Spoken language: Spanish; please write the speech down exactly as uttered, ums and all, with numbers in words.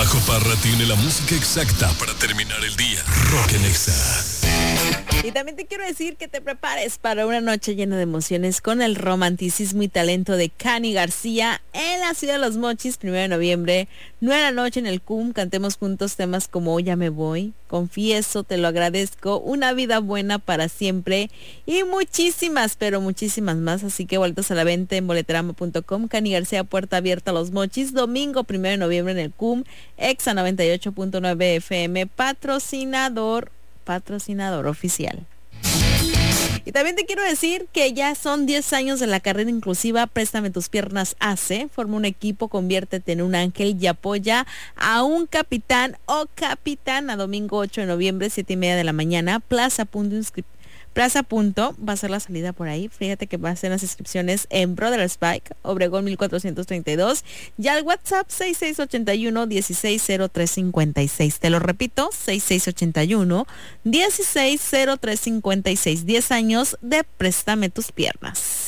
Majo Parra tiene la música exacta para terminar el día. Rock en Exa. Y también te quiero decir que te prepares para una noche llena de emociones con el romanticismo y talento de Cani García en la Ciudad de los Mochis, primero de noviembre, nueve de la noche en el C U M. Cantemos juntos temas como Hoy ya me voy, Confieso, Te lo agradezco, Una vida buena para siempre y muchísimas, pero muchísimas más. Así que vueltas a la venta en boleterama punto com. Cani García, puerta abierta a los Mochis, domingo primero de noviembre en el C U M. Exa noventa y ocho punto nueve F M, patrocinador patrocinador oficial. Y también te quiero decir que ya son diez años de la carrera inclusiva Préstame tus piernas A C E. Forma un equipo, conviértete en un ángel y apoya a un capitán o capitana. Domingo ocho de noviembre, siete y media de la mañana, Plaza Punto Inscrip Plaza Punto, va a ser la salida por ahí. Fíjate que va a ser las inscripciones en Brothers Bike, Obregón mil cuatrocientos treinta y dos, y al WhatsApp seis seis ocho uno, uno seis cero tres cinco seis. Te lo repito, seis seis ocho uno, uno seis cero tres cinco seis. diez años de Préstame tus piernas.